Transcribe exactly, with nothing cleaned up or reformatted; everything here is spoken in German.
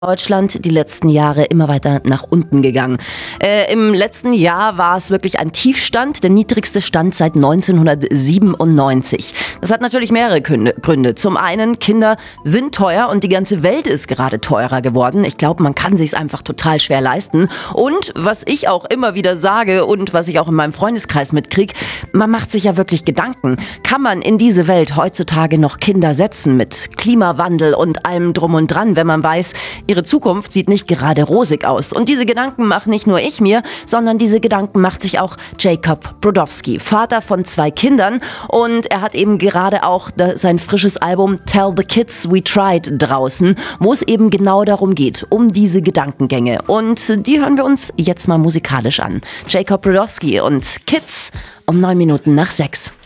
Deutschland die letzten Jahre immer weiter nach unten gegangen. Äh, Im letzten Jahr war es wirklich ein Tiefstand, der niedrigste Stand seit neunzehnhundertsiebenundneunzig. Das hat natürlich mehrere Gründe. Zum einen, Kinder sind teuer und die ganze Welt ist gerade teurer geworden. Ich glaube, man kann sich's einfach total schwer leisten. Und was ich auch immer wieder sage und was ich auch in meinem Freundeskreis mitkriege, man macht sich ja wirklich Gedanken. Kann man in diese Welt heutzutage noch Kinder setzen mit Klimawandel und allem drum und dran, wenn man weiß, ihre Zukunft sieht nicht gerade rosig aus. Und diese Gedanken mache nicht nur ich mir, sondern diese Gedanken macht sich auch Jacob Brodowski, Vater von zwei Kindern. Und er hat eben gerade auch sein frisches Album Tell the Kids We Tried draußen, wo es eben genau darum geht, um diese Gedankengänge. Und die hören wir uns jetzt mal musikalisch an. Jacob Brodowski und Kids um neun Minuten nach sechs.